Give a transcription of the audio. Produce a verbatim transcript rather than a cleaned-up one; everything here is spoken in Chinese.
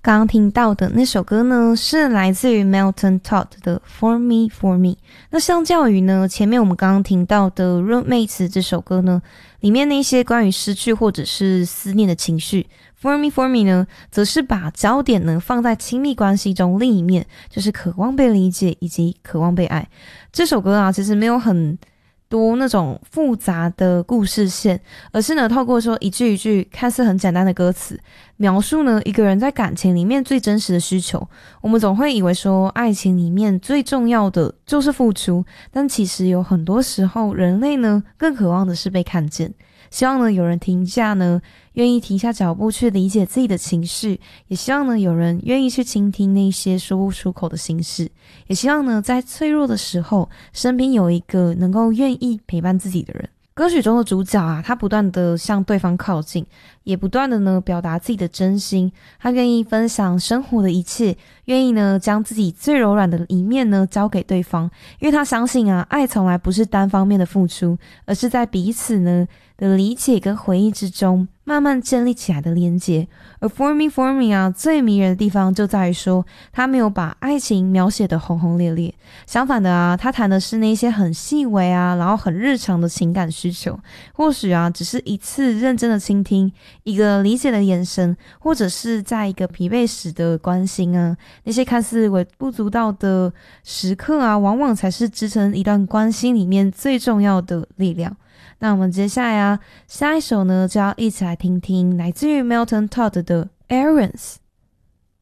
刚刚听到的那首歌呢，是来自于 Melton Todd 的 For Me For Me。那相较于呢，前面我们刚刚听到的 Roommates 这首歌呢，里面那些关于失去或者是思念的情绪， For Me For Me 呢，则是把焦点呢放在亲密关系中另一面，就是渴望被理解以及渴望被爱。这首歌啊，其实没有很多那种复杂的故事线，而是呢透过说一句一句看似很简单的歌词，描述呢一个人在感情里面最真实的需求。我们总会以为说爱情里面最重要的就是付出，但其实有很多时候人类呢更渴望的是被看见。希望呢有人停下呢愿意停下脚步去理解自己的情绪，也希望呢有人愿意去倾听那些说不出口的心事，也希望呢在脆弱的时候身边有一个能够愿意陪伴自己的人。歌曲中的主角啊，他不断的向对方靠近，也不断的呢表达自己的真心，他愿意分享生活的一切，愿意呢将自己最柔软的一面呢交给对方，因为他相信啊，爱从来不是单方面的付出，而是在彼此呢的理解跟回忆之中慢慢建立起来的连结。而 For Me For Me 啊，最迷人的地方就在于说，他没有把爱情描写的轰轰烈烈，相反的啊，他谈的是那些很细微啊，然后很日常的情感需求。或许啊，只是一次认真的倾听，一个理解的眼神，或者是在一个疲惫时的关心啊，那些看似微不足道的时刻啊，往往才是支撑一段关系里面最重要的力量。那我们接下来啊，下一首呢就要一起来听听来自于 Melton Todd 的 Errands。